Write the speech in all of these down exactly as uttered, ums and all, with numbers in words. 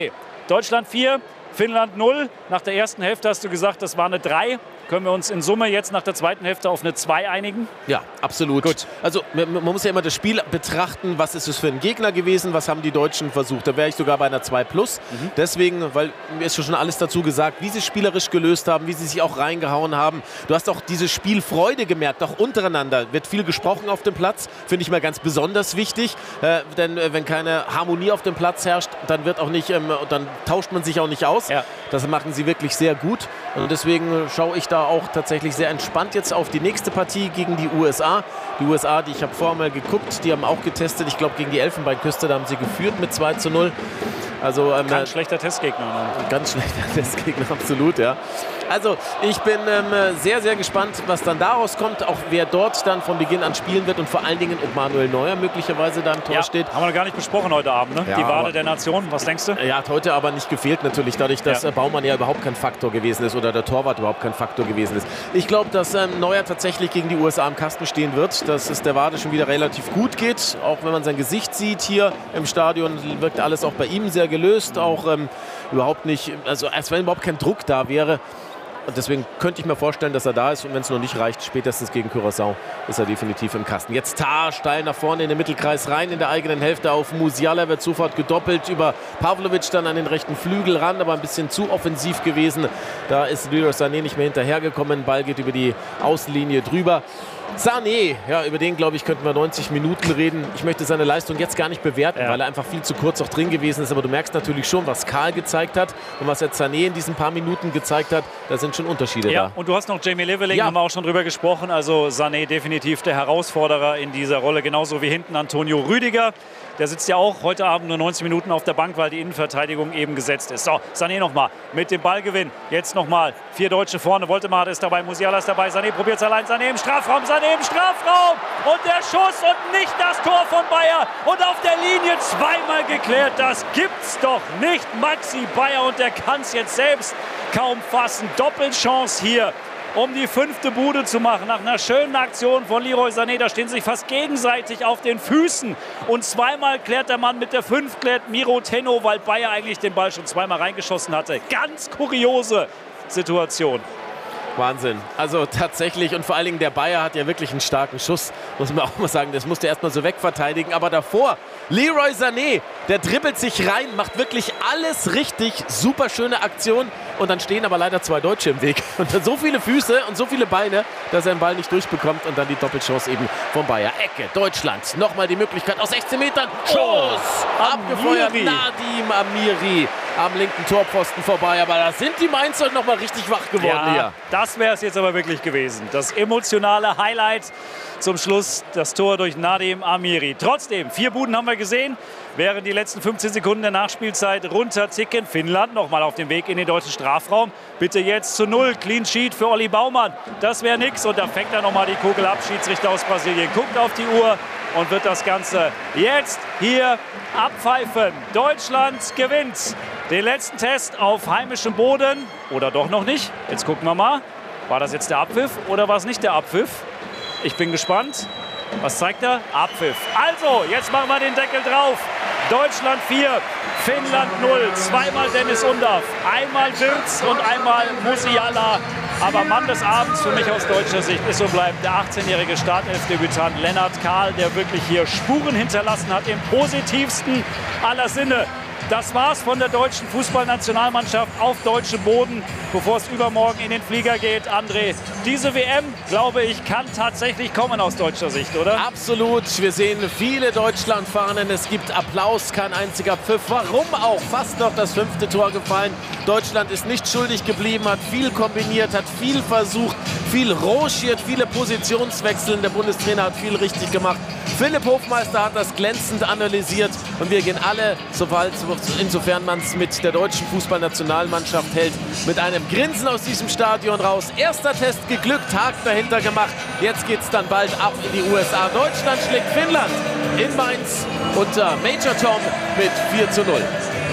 Deutschland vier, Finnland null. Nach der ersten Hälfte hast du gesagt, das war eine drei. Können wir uns in Summe jetzt nach der zweiten Hälfte auf eine zwei einigen? Ja, absolut. Gut. Also man muss ja immer das Spiel betrachten, was ist es für ein Gegner gewesen, was haben die Deutschen versucht. Da wäre ich sogar bei einer zwei plus. Mhm. Deswegen, weil mir ist schon alles dazu gesagt, wie sie spielerisch gelöst haben, wie sie sich auch reingehauen haben. Du hast auch diese Spielfreude gemerkt, auch untereinander. Wird viel gesprochen auf dem Platz, finde ich mal ganz besonders wichtig. Äh, denn äh, wenn keine Harmonie auf dem Platz herrscht, dann wird auch nicht, ähm, dann tauscht man sich auch nicht aus. Ja. Das machen sie wirklich sehr gut. Und deswegen schaue ich da auch tatsächlich sehr entspannt jetzt auf die nächste Partie gegen die U S A. Die U S A, die ich habe vorher mal geguckt, die haben auch getestet. Ich glaube, gegen die Elfenbeinküste, da haben sie geführt mit zwei zu null. Also, ähm, ganz schlechter Testgegner. Ne? Ganz schlechter Testgegner, absolut, ja. Also ich bin ähm, sehr, sehr gespannt, was dann daraus kommt. Auch wer dort dann von Beginn an spielen wird und vor allen Dingen, ob Manuel Neuer möglicherweise da im Tor ja, steht. Haben wir noch gar nicht besprochen heute Abend, ne? Ja, die Wade der Nation, was denkst du? Er hat heute aber nicht gefehlt natürlich, dadurch, dass ja. Baumann ja überhaupt kein Faktor gewesen ist oder der Torwart überhaupt kein Faktor gewesen ist. Ich glaube, dass ähm, Neuer tatsächlich gegen die U S A im Kasten stehen wird, dass es der Wade schon wieder relativ gut geht. Auch wenn man sein Gesicht sieht hier im Stadion, wirkt alles auch bei ihm sehr gelöst. Auch ähm, überhaupt nicht, also als wenn überhaupt kein Druck da wäre. Und deswegen könnte ich mir vorstellen, dass er da ist. Und wenn es noch nicht reicht, spätestens gegen Curaçao ist er definitiv im Kasten. Jetzt Tah steil nach vorne in den Mittelkreis rein, in der eigenen Hälfte auf Musiala, wird sofort gedoppelt über Pavlovic dann an den rechten Flügel ran, aber ein bisschen zu offensiv gewesen. Da ist Leroy Sané nicht mehr hinterhergekommen. Ball geht über die Außenlinie drüber. Sané, ja, über den, glaube ich, könnten wir neunzig Minuten reden. Ich möchte seine Leistung jetzt gar nicht bewerten, ja. weil er einfach viel zu kurz auch drin gewesen ist. Aber du merkst natürlich schon, was Karl gezeigt hat und was jetzt Sané in diesen paar Minuten gezeigt hat. Da sind schon Unterschiede ja, da. Und du hast noch Jamie Leveling, ja. haben wir auch schon drüber gesprochen. Also Sané definitiv der Herausforderer in dieser Rolle. Genauso wie hinten Antonio Rüdiger. Der sitzt ja auch heute Abend nur neunzig Minuten auf der Bank, weil die Innenverteidigung eben gesetzt ist. So, Sané nochmal mit dem Ballgewinn. Jetzt nochmal vier Deutsche vorne. Woltemade ist dabei, Musiala ist dabei. Sané probiert es allein. Sané im Strafraum, Sané im Strafraum. Und der Schuss und nicht das Tor von Bayer. Und auf der Linie zweimal geklärt. Das gibt's doch nicht. Maxi Bayer, und der kann es jetzt selbst kaum fassen. Doppelchance hier, um die fünfte Bude zu machen. Nach einer schönen Aktion von Leroy Sané, da stehen sie sich fast gegenseitig auf den Füßen. Und zweimal klärt der Mann mit der fünf, klärt Miro Tenno, weil Bayer eigentlich den Ball schon zweimal reingeschossen hatte. Ganz kuriose Situation. Wahnsinn. Also tatsächlich, und vor allen Dingen der Bayer hat ja wirklich einen starken Schuss, muss man auch mal sagen. Das musste er erstmal so wegverteidigen. Aber davor, Leroy Sané, der dribbelt sich rein, macht wirklich alles richtig. Super schöne Aktion. Und dann stehen aber leider zwei Deutsche im Weg. Und dann so viele Füße und so viele Beine, dass er den Ball nicht durchbekommt. Und dann die Doppelchance eben von Bayer. Ecke, Deutschland. Nochmal die Möglichkeit aus sechzehn Metern. Schuss! Oh, abgefeuert. Amiri. Nadim Amiri am linken Torpfosten vorbei. Aber da sind die Mainzer noch mal richtig wach geworden ja, hier. Das wäre es jetzt aber wirklich gewesen. Das emotionale Highlight zum Schluss, das Tor durch Nadim Amiri. Trotzdem, vier Buden haben wir gesehen. Während die letzten fünfzehn Sekunden der Nachspielzeit runterticken. Finnland nochmal auf dem Weg in den deutschen Strafraum. Bitte jetzt zu null. Clean Sheet für Olli Baumann. Das wäre nix. Und da fängt er nochmal die Kugel ab. Schiedsrichter aus Brasilien guckt auf die Uhr und wird das Ganze jetzt hier abpfeifen. Deutschland gewinnt den letzten Test auf heimischem Boden. Oder doch noch nicht? Jetzt gucken wir mal. War das jetzt der Abpfiff oder war es nicht der Abpfiff? Ich bin gespannt. Was zeigt er? Abpfiff. Also, jetzt machen wir den Deckel drauf. Deutschland vier, Finnland null. Zweimal Dennis Undaff, einmal Wirtz und einmal Musiala. Aber Mann des Abends für mich aus deutscher Sicht ist und bleibt der achtzehnjährige Startelfdebütant Lennart Kahl, der wirklich hier Spuren hinterlassen hat im positivsten aller Sinne. Das war's von der deutschen Fußballnationalmannschaft auf deutschem Boden, bevor es übermorgen in den Flieger geht. André, diese W M, glaube ich, kann tatsächlich kommen aus deutscher Sicht, oder? Absolut. Wir sehen viele Deutschlandfahnen. Es gibt Applaus, kein einziger Pfiff. Warum auch? Fast noch das fünfte Tor gefallen. Deutschland ist nicht schuldig geblieben, hat viel kombiniert, hat viel versucht, viel rochiert, viele Positionswechsel. Der Bundestrainer hat viel richtig gemacht. Philipp Hofmeister hat das glänzend analysiert. Und wir gehen alle, sobald, insofern man es mit der deutschen Fußballnationalmannschaft hält, mit einem Grinsen aus diesem Stadion raus. Erster Test geglückt, Haken dahinter gemacht. Jetzt geht es dann bald ab in die U S A. Deutschland schlägt Finnland in Mainz unter Major Tom mit vier zu null.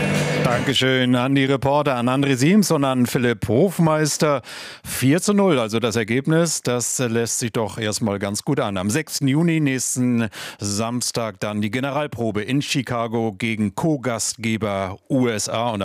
Dankeschön an die Reporter, an André Siems und an Philipp Hofmeister. vier zu null, also das Ergebnis, das lässt sich doch erstmal ganz gut an. Am sechsten Juni, nächsten Samstag, dann die Generalprobe in Chicago gegen Co-Gastgeber U S A. Und